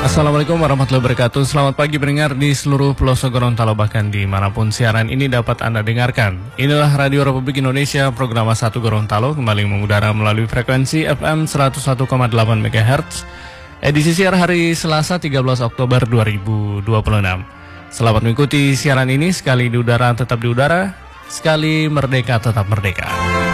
Assalamualaikum warahmatullahi wabarakatuh. Selamat pagi pendengar di seluruh pelosok Gorontalo, bahkan dimanapun siaran ini dapat Anda dengarkan. Inilah Radio Republik Indonesia, program 1 Gorontalo kembali mengudara melalui frekuensi FM 101,8 MHz. Edisi siar hari Selasa 13 Oktober 2026. Selamat mengikuti siaran ini, sekali di udara tetap di udara, sekali merdeka tetap merdeka.